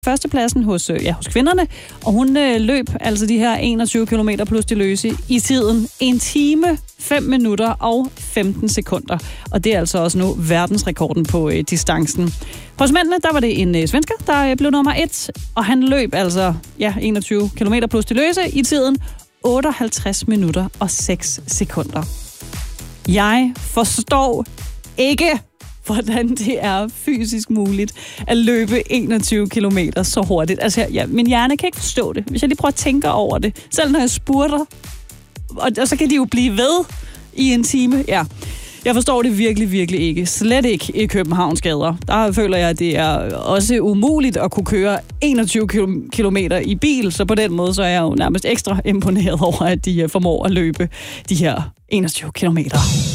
førstepladsen hos kvinderne, og hun løb altså de her 21 km plus de løse i tiden 1 time, 5 minutter og 15 sekunder. Og det er altså også nu verdensrekorden på distancen. Hos mændene, der var det en svensker, der blev nummer 1, og han løb altså 21 km plus de løse i tiden 58 minutter og 6 sekunder. Jeg forstår ikke, hvordan det er fysisk muligt at løbe 21 kilometer så hurtigt. Altså, min hjerne kan ikke forstå det. Hvis jeg lige prøver at tænke over det. Selv når jeg spurter, og så kan de jo blive ved i 1 time. Ja, jeg forstår det virkelig, virkelig ikke. Slet ikke i Københavns gader. Der føler jeg, at det er også umuligt at kunne køre 21 kilometer i bil. Så på den måde, så er jeg jo nærmest ekstra imponeret over, at de formår at løbe de her 21 kilometer.